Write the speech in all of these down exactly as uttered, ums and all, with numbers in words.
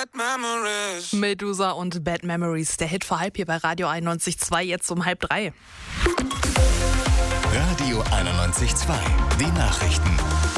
bad memories. Medusa und Bad Memories, der Hit vor halb hier bei Radio einundneunzig Komma zwei, jetzt um halb drei. Radio einundneunzig Komma zwei, die Nachrichten.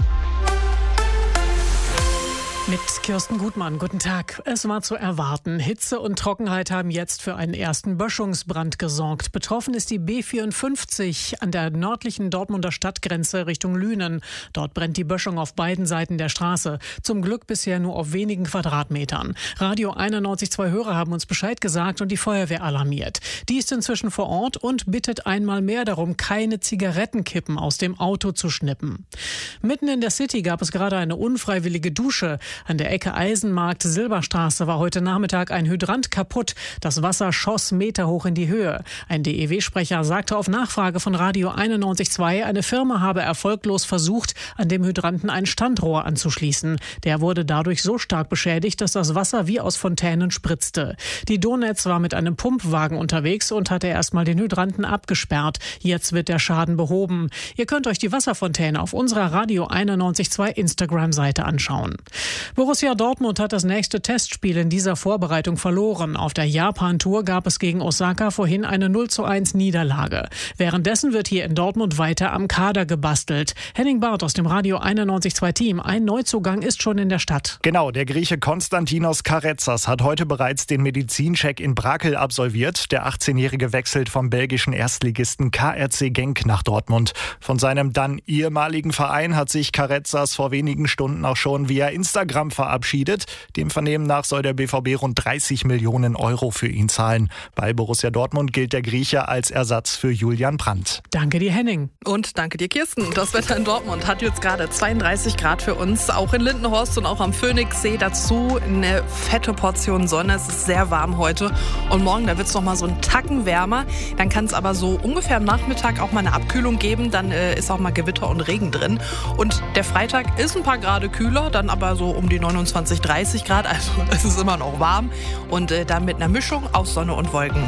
Mit Kirsten Gutmann, guten Tag. Es war zu erwarten. Hitze und Trockenheit haben jetzt für einen ersten Böschungsbrand gesorgt. Betroffen ist die B vierundfünfzig an der nördlichen Dortmunder Stadtgrenze Richtung Lünen. Dort brennt die Böschung auf beiden Seiten der Straße. Zum Glück bisher nur auf wenigen Quadratmetern. Radio einundneunzig Komma zwei Hörer haben uns Bescheid gesagt und die Feuerwehr alarmiert. Die ist inzwischen vor Ort und bittet einmal mehr darum, keine Zigarettenkippen aus dem Auto zu schnippen. Mitten in der City gab es gerade eine unfreiwillige Dusche. An der Ecke Eisenmarkt-Silberstraße war heute Nachmittag ein Hydrant kaputt. Das Wasser schoss meterhoch in die Höhe. Ein D E W-Sprecher sagte auf Nachfrage von Radio einundneunzig Komma zwei, eine Firma habe erfolglos versucht, an dem Hydranten ein Standrohr anzuschließen. Der wurde dadurch so stark beschädigt, dass das Wasser wie aus Fontänen spritzte. Die Donetz war mit einem Pumpwagen unterwegs und hatte erstmal den Hydranten abgesperrt. Jetzt wird der Schaden behoben. Ihr könnt euch die Wasserfontäne auf unserer Radio einundneunzig Komma zwei Instagram-Seite anschauen. Borussia Dortmund hat das nächste Testspiel in dieser Vorbereitung verloren. Auf der Japan-Tour gab es gegen Osaka vorhin eine null zu eins Niederlage. Währenddessen wird hier in Dortmund weiter am Kader gebastelt. Henning Barth aus dem Radio einundneunzig Komma zwei Team. Ein Neuzugang ist schon in der Stadt. Genau, der Grieche Konstantinos Karetsas hat heute bereits den Medizincheck in Brakel absolviert. Der achtzehnjährige wechselt vom belgischen Erstligisten K R C Genk nach Dortmund. Von seinem dann ehemaligen Verein hat sich Karetsas vor wenigen Stunden auch schon via Instagram verabschiedet. Dem Vernehmen nach soll der B V B rund dreißig Millionen Euro für ihn zahlen. Bei Borussia Dortmund gilt der Grieche als Ersatz für Julian Brandt. Danke dir, Henning. Und danke dir, Kirsten. Das Wetter in Dortmund hat jetzt gerade zweiunddreißig Grad für uns, auch in Lindenhorst und auch am Phoenixsee. Dazu eine fette Portion Sonne. Es ist sehr warm heute. Und morgen, da wird es noch mal so einen Tacken wärmer. Dann kann es aber so ungefähr am Nachmittag auch mal eine Abkühlung geben. Dann äh, ist auch mal Gewitter und Regen drin. Und der Freitag ist ein paar Grade kühler, dann aber so um die neunundzwanzig, dreißig Grad, also es ist immer noch warm und äh, dann mit einer Mischung aus Sonne und Wolken.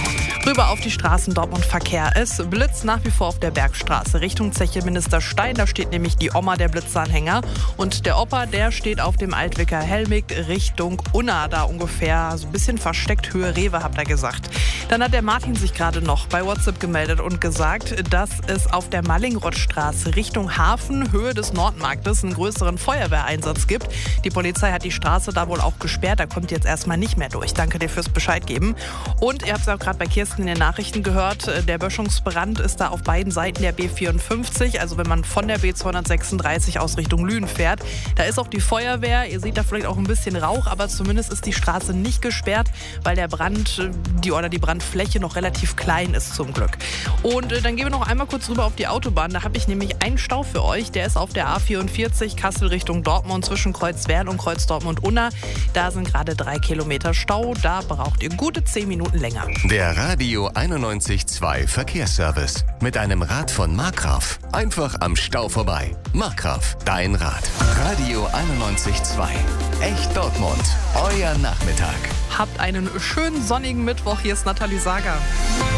Rüber auf die Straßen Dortmund Verkehr. Es blitzt nach wie vor auf der Bergstraße Richtung Zeche Ministerstein. Da steht nämlich die Oma, der Blitzanhänger. Und der Opa, der steht auf dem Altwicker Helmig Richtung Unna. Da ungefähr so ein bisschen versteckt Höhe Rewe, habt ihr gesagt. Dann hat der Martin sich gerade noch bei WhatsApp gemeldet und gesagt, dass es auf der Mallingrothstraße Richtung Hafen, Höhe des Nordmarktes, einen größeren Feuerwehreinsatz gibt. Die Polizei hat die Straße da wohl auch gesperrt. Da kommt jetzt erstmal nicht mehr durch. Danke dir fürs Bescheid geben. Und ihr habt es auch gerade bei Kirsten in den Nachrichten gehört, der Böschungsbrand ist da auf beiden Seiten der B vierundfünfzig, also wenn man von der B zweihundertsechsunddreißig aus Richtung Lünen fährt. Da ist auch die Feuerwehr, ihr seht da vielleicht auch ein bisschen Rauch, aber zumindest ist die Straße nicht gesperrt, weil der Brand, die oder die Brandfläche noch relativ klein ist zum Glück. Und äh, dann gehen wir noch einmal kurz rüber auf die Autobahn, da habe ich nämlich einen Stau für euch, der ist auf der A vierundvierzig Kassel Richtung Dortmund zwischen Kreuzwerl und Kreuz Dortmund-Unna. Da sind gerade drei Kilometer Stau, da braucht ihr gute zehn Minuten länger. Der Radio einundneunzig Komma zwei Verkehrsservice. Mit einem Rad von Markgraf. Einfach am Stau vorbei. Markgraf, dein Rad. Radio einundneunzig Komma zwei. Echt Dortmund. Euer Nachmittag. Habt einen schönen sonnigen Mittwoch. Hier ist Nathalie Sager.